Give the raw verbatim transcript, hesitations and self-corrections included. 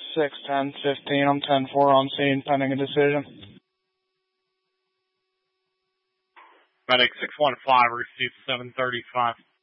six ten fifteen. I'm ten four on scene, pending a decision. Medic six one five received seven thirty-five.